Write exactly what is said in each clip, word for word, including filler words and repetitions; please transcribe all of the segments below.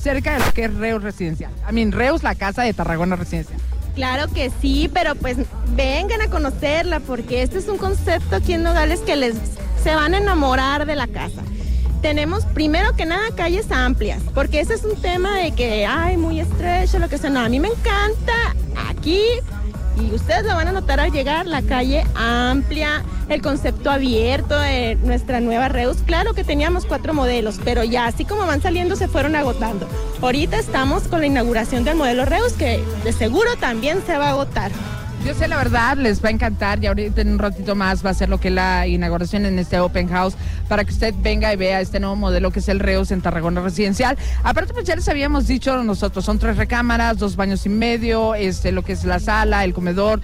cerca de lo que es Reus Residencial. I mean, Reus, la casa de Tarragona Residencial. Claro que sí, pero pues vengan a conocerla porque este es un concepto aquí en Nogales que les se van a enamorar de la casa. Tenemos primero que nada calles amplias, porque ese es un tema de que, ay, muy estrecho, lo que sea. No, a mí me encanta aquí, y ustedes lo van a notar al llegar, la calle amplia, el concepto abierto de nuestra nueva Reus. Claro que teníamos cuatro modelos, pero ya así como van saliendo se fueron agotando. Ahorita estamos con la inauguración del modelo Reus, que de seguro también se va a agotar. Yo sé, la verdad, les va a encantar y ahorita en un ratito más va a ser lo que es la inauguración en este Open House para que usted venga y vea este nuevo modelo que es el Reus en Tarragona Residencial. Aparte, pues ya les habíamos dicho nosotros, son tres recámaras, dos baños y medio, este, lo que es la sala, el comedor,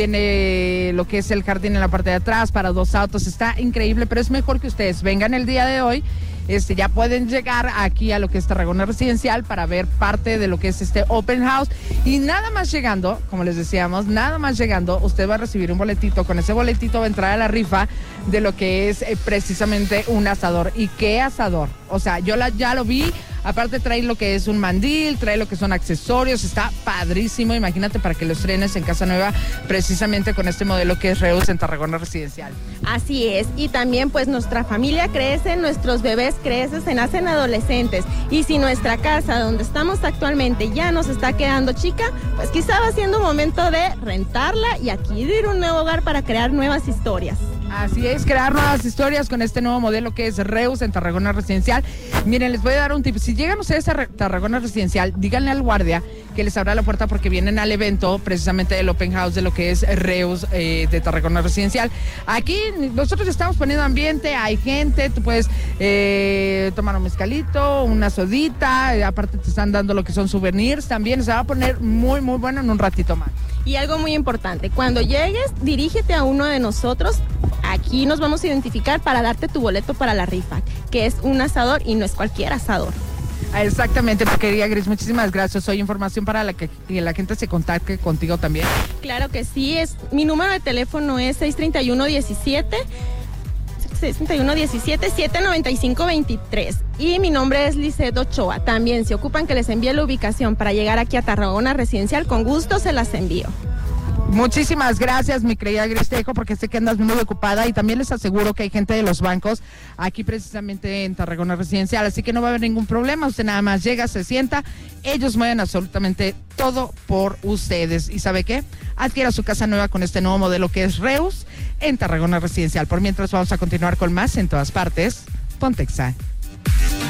tiene lo que es el jardín en la parte de atrás para dos autos, está increíble, pero es mejor que ustedes vengan el día de hoy. Este, ya pueden llegar aquí a lo que es Tarragona Residencial para ver parte de lo que es este Open House y nada más llegando, como les decíamos, nada más llegando, usted va a recibir un boletito, con ese boletito va a entrar a la rifa de lo que es eh, precisamente un asador. ¿Y qué asador? O sea, yo la, ya lo vi. Aparte trae lo que es un mandil, trae lo que son accesorios, está padrísimo, imagínate para que lo estrenes en casa nueva precisamente con este modelo que es Reus en Tarragona Residencial. Así es, y también pues nuestra familia crece, nuestros bebés crecen, se nacen adolescentes, y si nuestra casa donde estamos actualmente ya nos está quedando chica, pues quizá va siendo un momento de rentarla y adquirir un nuevo hogar para crear nuevas historias. Así es, crear nuevas historias con este nuevo modelo que es Reus en Tarragona Residencial. Miren, les voy a dar un tip. Si llegan ustedes a Re- Tarragona Residencial, díganle al guardia que les abra la puerta porque vienen al evento precisamente del Open House de lo que es Reus eh, de Tarragona Residencial. Aquí nosotros estamos poniendo ambiente, hay gente, tú puedes eh, tomar un mezcalito, una sodita, eh, aparte te están dando lo que son souvenirs también, se va a poner muy, muy bueno en un ratito más. Y algo muy importante, cuando llegues, dirígete a uno de nosotros. Aquí nos vamos a identificar para darte tu boleto para la rifa, que es un asador y no es cualquier asador. Exactamente, mi querida Gris, muchísimas gracias. Hoy información para la que, que la gente se contacte contigo también. Claro que sí, es, mi número de teléfono es seis tres uno diecisiete, seis tres uno diecisiete, siete nueve cinco veintitrés y mi nombre es Lisette Ochoa. También si ocupan que les envíe la ubicación para llegar aquí a Tarragona Residencial, con gusto se las envío. Muchísimas gracias, mi querida Gristejo, porque sé que andas muy ocupada y también les aseguro que hay gente de los bancos aquí precisamente en Tarragona Residencial, así que no va a haber ningún problema, usted nada más llega, se sienta, ellos mueven absolutamente todo por ustedes. ¿Y sabe qué? Adquiera su casa nueva con este nuevo modelo que es Reus en Tarragona Residencial. Por mientras vamos a continuar con más en todas partes. Pontexa.